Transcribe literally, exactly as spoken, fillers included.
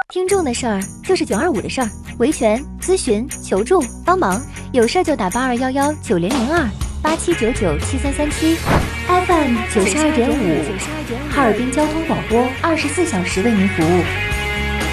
听众的事儿就是九二五的事儿，维权、咨询、求助、帮忙，有事儿就打八二幺幺九零零二八七九九七三三七 ，F M 九十二点五，哈尔滨交通广播二十四小时为您服务。